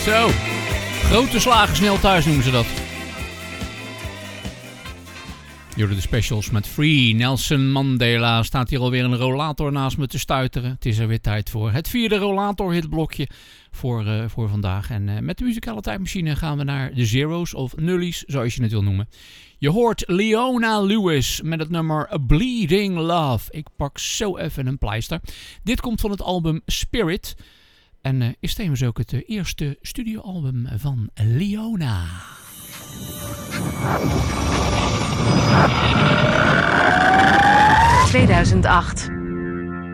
Zo, grote slagen snel thuis noemen ze dat. Jullie de specials met Free. Nelson Mandela staat hier alweer een rollator naast me te stuiteren. Het is er weer tijd voor het 4e rollator hitblokje voor vandaag. En met de muzikale tijdmachine gaan we naar de zeros of nullies, zoals je het wil noemen. Je hoort Leona Lewis met het nummer Bleeding Love. Ik pak zo even een pleister. Dit komt van het album Spirit. En is tevens ook het eerste studioalbum van Leona. 2008.